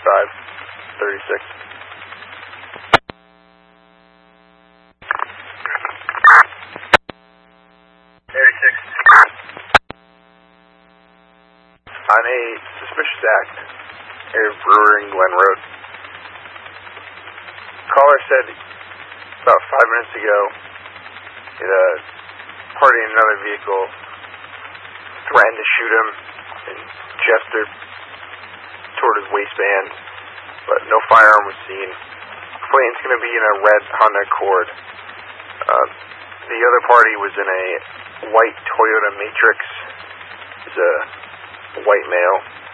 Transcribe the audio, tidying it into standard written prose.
36. On a suspicious act near Brewer and Glen Road. Caller said about 5 minutes ago that a party in another vehicle threatened to shoot him and gestured toward his waistband, but no firearm was seen. Clayton's going to be in a red Honda Accord. The other party was in a white Toyota Matrix. He's a white male.